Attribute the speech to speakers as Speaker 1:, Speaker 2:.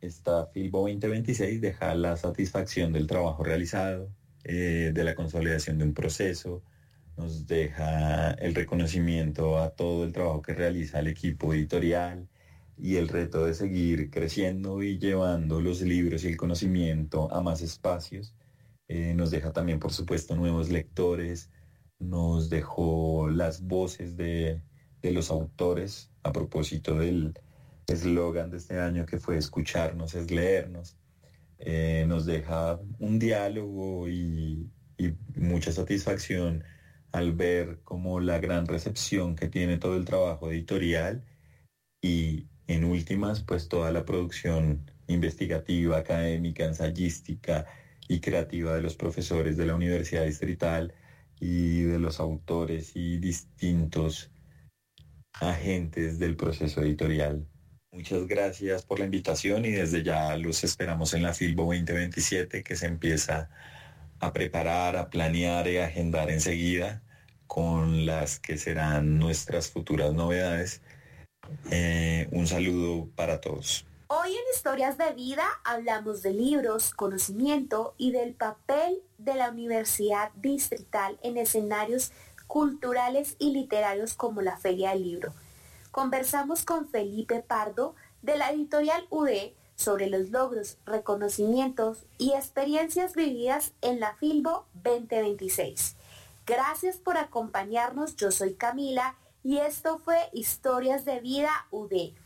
Speaker 1: esta Filbo 2026 deja la satisfacción del trabajo realizado, de la consolidación de un proceso, nos deja el reconocimiento a todo el trabajo que realiza el equipo editorial y el reto de seguir creciendo y llevando los libros y el conocimiento a más espacios. Nos deja también, por supuesto, nuevos lectores, nos dejó las voces de los autores a propósito del eslogan de este año que fue escucharnos es leernos. Nos deja un diálogo y mucha satisfacción al ver como la gran recepción que tiene todo el trabajo editorial y en últimas pues toda la producción investigativa, académica, ensayística y creativa de los profesores de la Universidad Distrital y de los autores y distintos agentes del proceso editorial. Muchas gracias por la invitación y desde ya los esperamos en la Filbo 2027 que se empieza a preparar, a planear y a agendar enseguida con las que serán nuestras futuras novedades. Un saludo para todos.
Speaker 2: Hoy en Historias de Vida hablamos de libros, conocimiento y del papel de la Universidad Distrital en escenarios culturales y literarios como la Feria del Libro. Conversamos con Felipe Pardo de la editorial UD sobre los logros, reconocimientos y experiencias vividas en la Filbo 2026. Gracias por acompañarnos, yo soy Camila y esto fue Historias de Vida UD.